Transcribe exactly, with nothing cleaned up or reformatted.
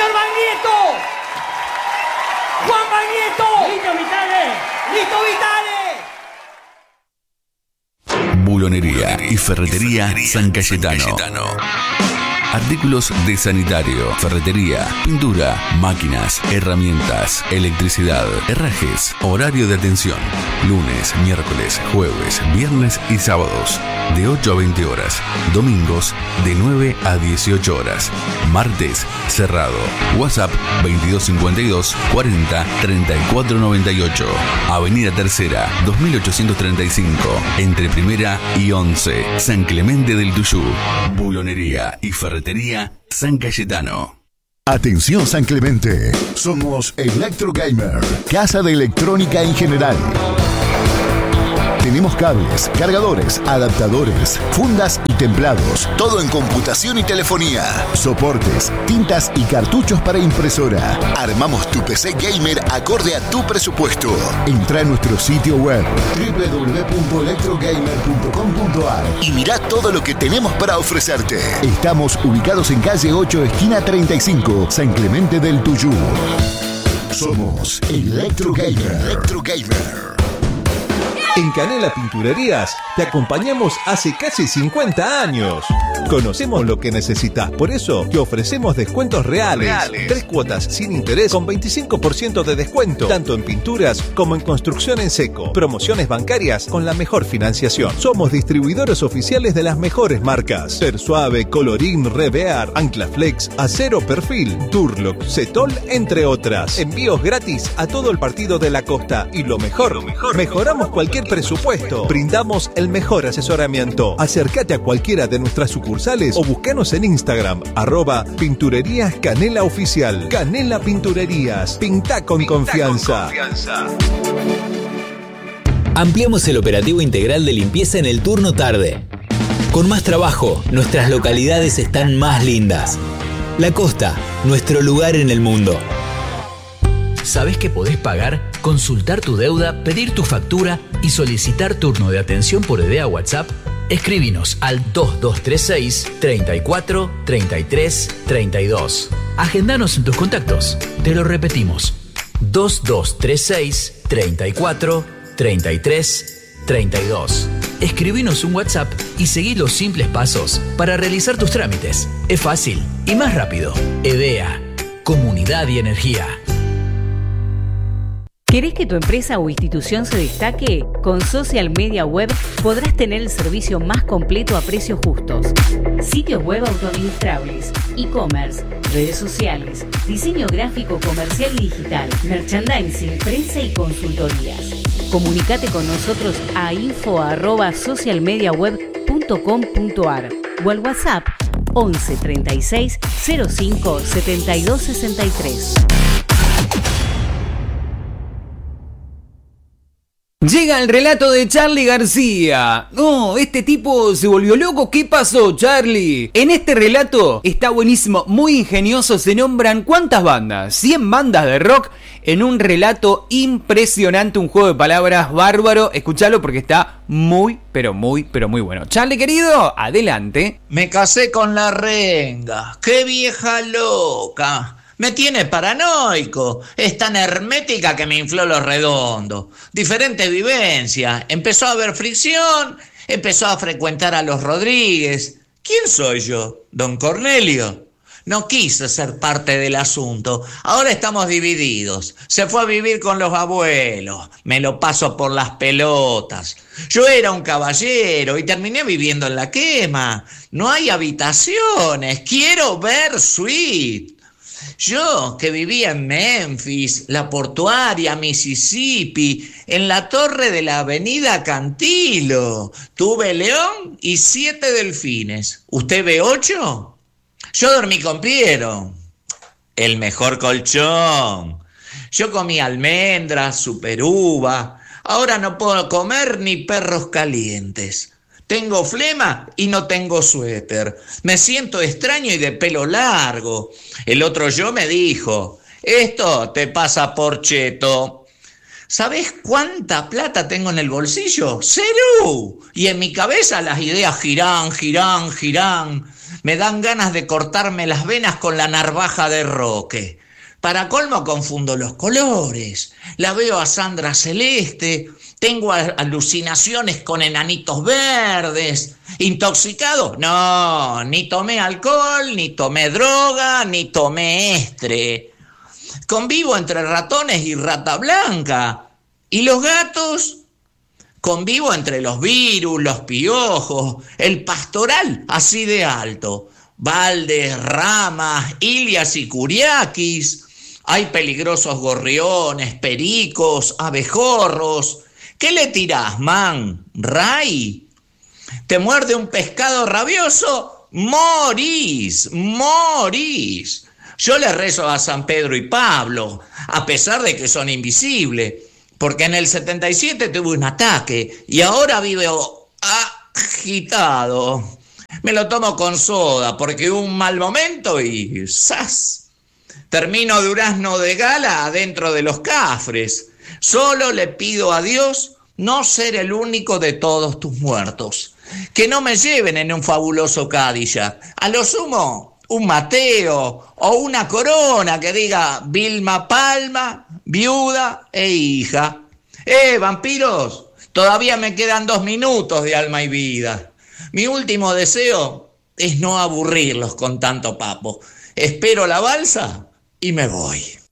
señor Bagnieto. Juan Bagnieto. ¡Listo, Vitale! ¡Listo, Vitale! Bulonería y ferretería San Cayetano. Artículos de sanitario, ferretería, pintura, máquinas, herramientas, electricidad, herrajes, horario de atención. Lunes, miércoles, jueves, viernes y sábados de ocho a veinte horas. Domingos de nueve a dieciocho horas. Martes cerrado. WhatsApp veintidós cincuenta y dos cuarenta treinta y cuatro noventa y ocho. Avenida Tercera dos mil ochocientos treinta y cinco. Entre Primera y once. San Clemente del Tuyú. Bulonería y ferretería San Cayetano. Atención San Clemente, somos Electro Gamer, casa de electrónica en general. Tenemos cables, cargadores, adaptadores, fundas y templados. Todo en computación y telefonía. Soportes, tintas y cartuchos para impresora. Armamos tu P C gamer acorde a tu presupuesto. Entra a nuestro sitio web doble u doble u doble u punto electrogamer punto com punto a r y mirá todo lo que tenemos para ofrecerte. Estamos ubicados en calle ocho, esquina treinta y cinco, San Clemente del Tuyú. Somos Electro Gamer. Electro Gamer. En Canela Pinturerías te acompañamos hace casi cincuenta años. Conocemos lo que necesitas, por eso te ofrecemos descuentos reales. reales. Tres cuotas sin interés con veinticinco por ciento de descuento, tanto en pinturas como en construcción en seco. Promociones bancarias con la mejor financiación. Somos distribuidores oficiales de las mejores marcas: Persuave, Colorín, Revear, Anclaflex, Acero Perfil, Durlock, Cetol, entre otras. Envíos gratis a todo el partido de la costa. Y lo mejor, lo mejor mejoramos cualquier presupuesto. Brindamos el mejor asesoramiento. Acércate a cualquiera de nuestras sucursales o búscanos en Instagram, arroba Pinturerías Canela Oficial. Canela Pinturerías. Pinta con Pinta confianza. Con confianza. Ampliamos el operativo integral de limpieza en el turno tarde. Con más trabajo, nuestras localidades están más lindas. La Costa, nuestro lugar en el mundo. ¿Sabés que podés pagar, consultar tu deuda, pedir tu factura y solicitar turno de atención por E D A WhatsApp? Escribinos al dos dos tres seis, treinta y cuatro, treinta y tres, treinta y dos. Agendanos en tus contactos. Te lo repetimos. dos dos tres seis, treinta y cuatro, treinta y tres, treinta y dos. Escribinos un WhatsApp y seguí los simples pasos para realizar tus trámites. Es fácil y más rápido. E D A, Comunidad y Energía. ¿Querés que tu empresa o institución se destaque? Con Social Media Web podrás tener el servicio más completo a precios justos. Sitios web autoadministrables, e-commerce, redes sociales, diseño gráfico comercial y digital, merchandising, prensa y consultorías. Comunicate con nosotros a info arroba socialmediaweb punto com punto a r o al WhatsApp once treinta y seis cero cinco setenta y dos sesenta y tres. Llega el relato de Charlie García. No, este tipo se volvió loco. ¿Qué pasó, Charlie? En este relato está buenísimo, muy ingenioso. Se nombran ¿cuántas bandas? cien bandas de rock en un relato impresionante. Un juego de palabras bárbaro. Escuchalo porque está muy, pero muy, pero muy bueno. Charlie, querido, adelante. Me casé con la renga. ¡Qué vieja loca! Me tiene paranoico. Es tan hermética que me infló los redondos. Diferente vivencia. Empezó a haber fricción. Empezó a frecuentar a los Rodríguez. ¿Quién soy yo? ¿Don Cornelio? No quise ser parte del asunto. Ahora estamos divididos. Se fue a vivir con los abuelos. Me lo paso por las pelotas. Yo era un caballero y terminé viviendo en la quema. No hay habitaciones. Quiero ver suite. Yo, que vivía en Memphis, La Portuaria, Mississippi, en la torre de la avenida Cantilo, tuve león y siete delfines. ¿Usted ve ocho? Yo dormí con Piero, el mejor colchón. Yo comí almendras, superuva. Ahora no puedo comer ni perros calientes. Tengo flema y no tengo suéter. Me siento extraño y de pelo largo. El otro yo me dijo, esto te pasa por cheto. ¿Sabés cuánta plata tengo en el bolsillo? ¡Cero! Y en mi cabeza las ideas girán, girán, girán. Me dan ganas de cortarme las venas con la navaja de Roque. Para colmo confundo los colores. La veo a Sandra celeste, tengo alucinaciones con enanitos verdes. ¿Intoxicado? No, ni tomé alcohol, ni tomé droga, ni tomé estre. Convivo entre ratones y rata blanca. ¿Y los gatos? Convivo entre los virus, los piojos, el pastoral así de alto. Baldes, ramas, ilias y curiaquis. Hay peligrosos gorriones, pericos, abejorros. ¿Qué le tirás, man? ¿Ray? ¿Te muerde un pescado rabioso? ¡Morís! ¡Morís! Yo le rezo a San Pedro y Pablo, a pesar de que son invisibles, porque en el setenta y siete tuve un ataque y ahora vivo agitado. Me lo tomo con soda porque hubo un mal momento y ¡zas! Termino durazno de gala adentro de los cafres. Solo le pido a Dios no ser el único de todos tus muertos. Que no me lleven en un fabuloso Cadillac. A lo sumo, un Mateo o una corona que diga Vilma Palma, viuda e hija. ¡Eh, vampiros! Todavía me quedan dos minutos de alma y vida. Mi último deseo es no aburrirlos con tanto papo. Espero la balsa y me voy.